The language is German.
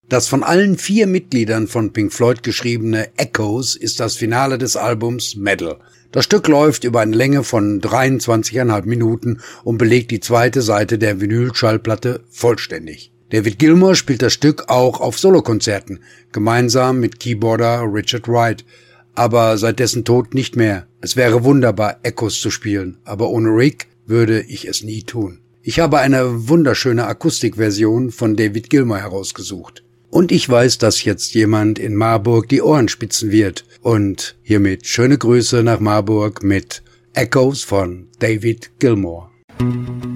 Das von allen 4 Mitgliedern von Pink Floyd geschriebene Echoes ist das Finale des Albums Metal. Das Stück läuft über eine Länge von 23,5 Minuten und belegt die zweite Seite der Vinylschallplatte vollständig. David Gilmour spielt das Stück auch auf Solokonzerten, gemeinsam mit Keyboarder Richard Wright, aber seit dessen Tod nicht mehr. Es wäre wunderbar, Echoes zu spielen, aber ohne Rick würde ich es nie tun. Ich habe eine wunderschöne Akustikversion von David Gilmour herausgesucht. Und ich weiß, dass jetzt jemand in Marburg die Ohren spitzen wird. Und hiermit schöne Grüße nach Marburg mit Echoes von David Gilmour.